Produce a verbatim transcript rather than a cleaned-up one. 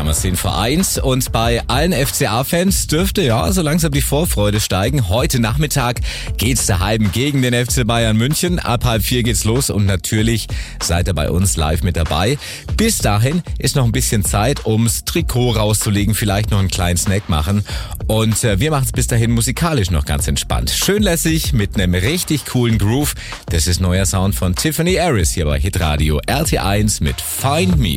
wir sehen vor eins. Und bei allen F C A-Fans dürfte ja so langsam die Vorfreude steigen. Heute Nachmittag geht's daheim gegen den F C Bayern München. Ab halb vier geht's los und natürlich seid ihr bei uns live mit dabei. Bis dahin ist noch ein bisschen Zeit, ums Trikot rauszulegen, vielleicht noch einen kleinen Snack machen. Und äh, wir machen es bis dahin musikalisch noch ganz entspannt. Schön lässig mit einem richtig coolen Groove. Das ist neuer Sound von Tiffany Harris hier bei Hitradio R T eins mit Find Me.